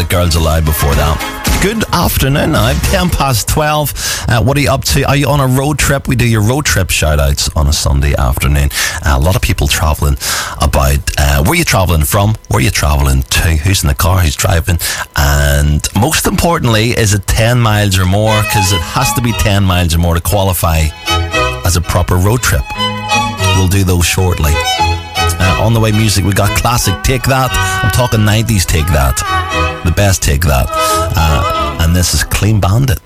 the Girls Aloud before that. Good afternoon now, 12:10. What are you up to? Are you on a road trip? We do your road trip shout-outs on a Sunday afternoon. A lot of people travelling about. Where are you travelling from? Where are you travelling to? Who's in the car? Who's driving? And most importantly, is it 10 miles or more? Because it has to be 10 miles or more to qualify as a proper road trip. We'll do those shortly. On the way music, we got classic Take That. I'm talking 90s Take That. The best Take That. And this is Clean Bandit.